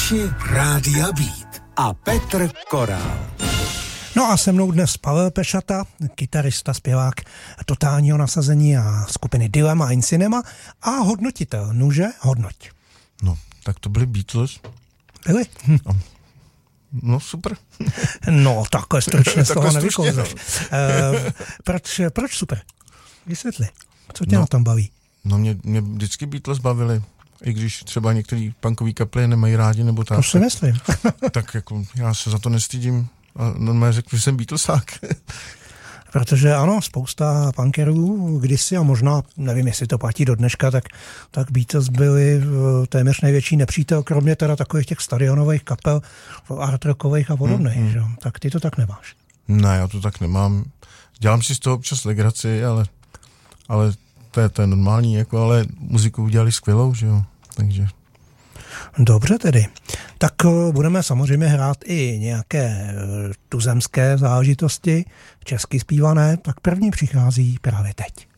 Posluchači Rádia Beat a Petr Korál. No a se mnou dnes Pavel Pešata, kytarista, zpěvák totálního nasazení a skupiny Dilemma in Cinema a hodnotitel. Nuže, hodnoť. No, tak to byli Beatles. Byli? No, super. No, takhle stručně z toho nevykouzeš. Proč super? Vysvětli. Co tě na tom baví? No, mě vždycky Beatles bavili. I když třeba některý punkový kapely nemají rádi, nebo tak. To si myslím. Tak jako já se za to nestydím. A normálně řekl, že jsem Beatlesák. Protože ano, spousta punkerů kdysi, a možná, nevím, jestli to platí do dneška, tak Beatles byli téměř největší nepřítel, kromě teda takových těch stadionových kapel, art rockových a podobných. Že? Tak ty to tak nemáš. Ne, já to tak nemám. Dělám si z toho občas legraci, ale to je normální, jako, ale muziku udělali skvělou, že jo, takže... Dobře tedy. Tak budeme samozřejmě hrát i nějaké tuzemské záležitosti, česky zpívané, tak první přichází právě teď.